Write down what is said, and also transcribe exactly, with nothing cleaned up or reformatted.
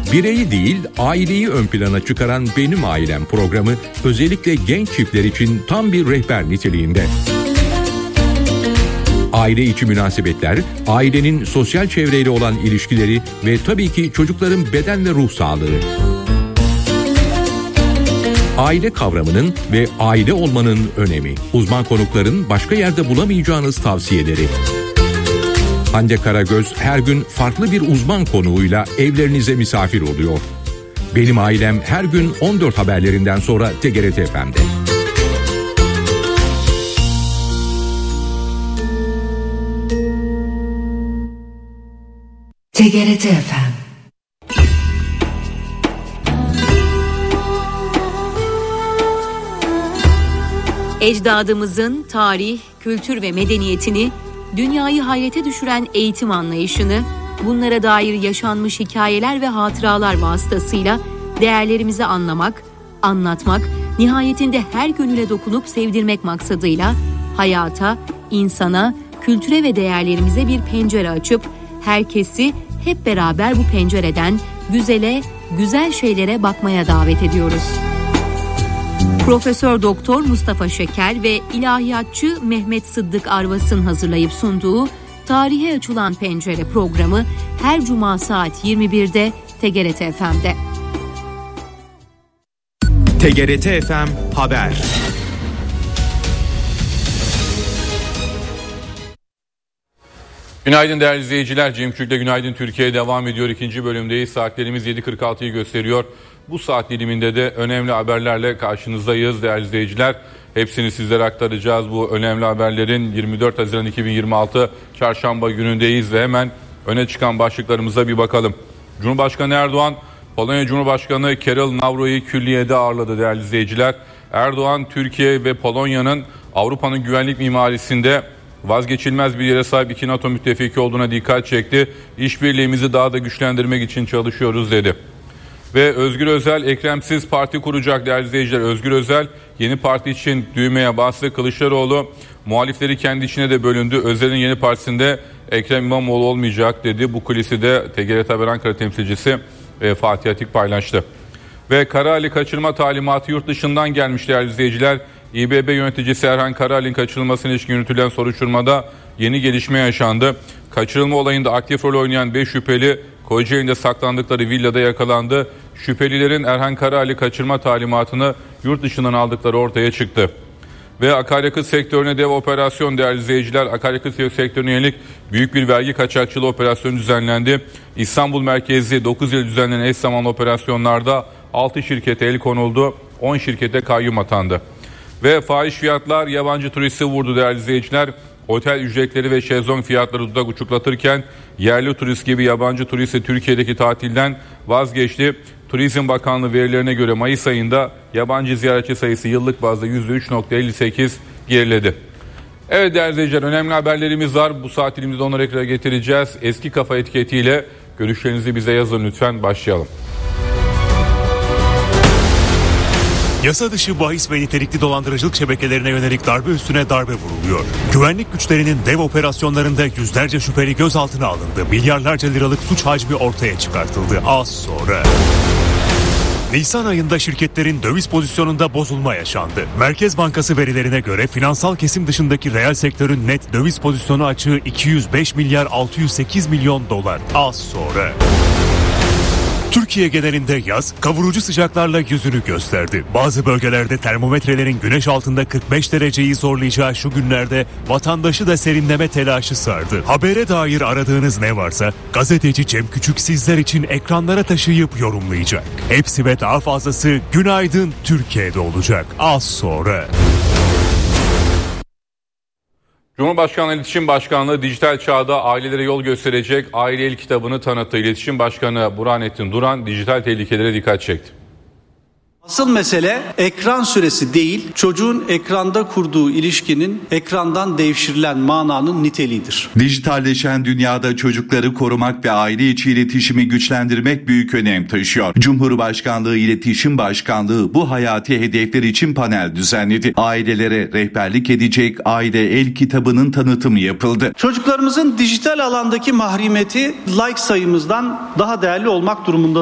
Bireyi değil, aileyi ön plana çıkaran Benim Ailem programı özellikle genç çiftler için tam bir rehber niteliğinde. Aile içi münasebetler, ailenin sosyal çevreyle olan ilişkileri ve tabii ki çocukların beden ve ruh sağlığı. Aile kavramının ve aile olmanın önemi. Uzman konukların başka yerde bulamayacağınız tavsiyeleri. Hande Karagöz her gün farklı bir uzman konuğuyla evlerinize misafir oluyor. Benim Ailem her gün on dört haberlerinden sonra T G R T F M'de. T G R T F M. Ecdadımızın tarih, kültür ve medeniyetini, dünyayı hayrete düşüren eğitim anlayışını, bunlara dair yaşanmış hikayeler ve hatıralar vasıtasıyla değerlerimizi anlamak, anlatmak, nihayetinde her gönüle dokunup sevdirmek maksadıyla hayata, insana, kültüre ve değerlerimize bir pencere açıp herkesi hep beraber bu pencereden güzele, güzel şeylere bakmaya davet ediyoruz. Profesör Doktor Mustafa Şeker ve ilahiyatçı Mehmet Sıddık Arvas'ın hazırlayıp sunduğu Tarihe Açılan Pencere programı her cuma saat yirmi birde T G R T F M'de. T G R T F M Haber. Günaydın değerli izleyiciler. Cem Küçük'le Günaydın Türkiye devam ediyor. İkinci bölümdeyiz. Saatlerimiz yedi kırk altıyı gösteriyor. Bu saat diliminde de önemli haberlerle karşınızdayız değerli izleyiciler. Hepsini sizlere aktaracağız. Bu önemli haberlerin yirmi dört Haziran iki bin yirmi altı Çarşamba günündeyiz ve hemen öne çıkan başlıklarımıza bir bakalım. Cumhurbaşkanı Erdoğan, Polonya Cumhurbaşkanı Karol Nawro'yu külliyede ağırladı değerli izleyiciler. Erdoğan, Türkiye ve Polonya'nın Avrupa'nın güvenlik mimarisinde vazgeçilmez bir yere sahip iki NATO müttefiki olduğuna dikkat çekti. İşbirliğimizi daha da güçlendirmek için çalışıyoruz dedi. Ve Özgür Özel Ekremsiz parti kuracak değerli izleyiciler. Özgür Özel yeni parti için düğmeye bastı. Kılıçdaroğlu muhalifleri kendi içine de bölündü. Özel'in yeni partisinde Ekrem İmamoğlu olmayacak dedi. Bu kulisi de T G R T Haber Ankara temsilcisi e, Fatih Atik paylaştı. Ve Karaali kaçırma talimatı yurt dışından gelmiş değerli izleyiciler. İBB yöneticisi Erhan Karaali'nin kaçırılmasına ilişkin yürütülen soruşturmada yeni gelişme yaşandı. Kaçırılma olayında aktif rol oynayan beş şüpheli Kocaeli'nde saklandıkları villada yakalandı. Şüphelilerin Erhan Karaali kaçırma talimatını yurt dışından aldıkları ortaya çıktı. Ve akaryakıt sektörüne dev operasyon değerli izleyiciler. Akaryakıt sektörüne yönelik büyük bir vergi kaçakçılığı operasyonu düzenlendi. İstanbul merkezli dokuz yıl düzenlenen eş zamanlı operasyonlarda altı şirkete el konuldu. on şirkete kayyum atandı. Ve fahiş fiyatlar yabancı turisti vurdu değerli izleyiciler. Otel ücretleri ve şezlong fiyatları dudak uçuklatırken yerli turist gibi yabancı turist Türkiye'deki tatilden vazgeçti. Turizm Bakanlığı verilerine göre Mayıs ayında yabancı ziyaretçi sayısı yıllık bazda yüzde üç virgül elli sekiz geriledi. Evet değerli izleyiciler, önemli haberlerimiz var. Bu saat diliminde onları ekrana getireceğiz. Eski Kafa etiketiyle görüşlerinizi bize yazın lütfen. Başlayalım. Yasa dışı bahis ve nitelikli dolandırıcılık şebekelerine yönelik darbe üstüne darbe vuruluyor. Güvenlik güçlerinin dev operasyonlarında yüzlerce şüpheli gözaltına alındı. Milyarlarca liralık suç hacmi ortaya çıkartıldı az sonra. Nisan ayında şirketlerin döviz pozisyonunda bozulma yaşandı. Merkez Bankası verilerine göre finansal kesim dışındaki reel sektörün net döviz pozisyonu açığı iki yüz beş milyar altı yüz sekiz milyon dolar az sonra. Türkiye genelinde yaz kavurucu sıcaklarla yüzünü gösterdi. Bazı bölgelerde termometrelerin güneş altında kırk beş dereceyi zorlayacağı şu günlerde vatandaşı da serinleme telaşı sardı. Habere dair aradığınız ne varsa gazeteci Cem Küçük sizler için ekranlara taşıyıp yorumlayacak. Hepsi ve daha fazlası Günaydın Türkiye'de olacak az sonra. Cumhurbaşkanlığı İletişim Başkanlığı dijital çağda ailelere yol gösterecek Aile El kitabını tanıttı. İletişim Başkanı Burhanettin Duran dijital tehlikelere dikkat çekti. Asıl mesele ekran süresi değil, çocuğun ekranda kurduğu ilişkinin ekrandan devşirilen mananın niteliğidir. Dijitalleşen dünyada çocukları korumak ve aile içi iletişimi güçlendirmek büyük önem taşıyor. Cumhurbaşkanlığı İletişim Başkanlığı bu hayati hedefler için panel düzenledi. Ailelere rehberlik edecek Aile El kitabının tanıtımı yapıldı. Çocuklarımızın dijital alandaki mahremiyeti like sayımızdan daha değerli olmak durumunda.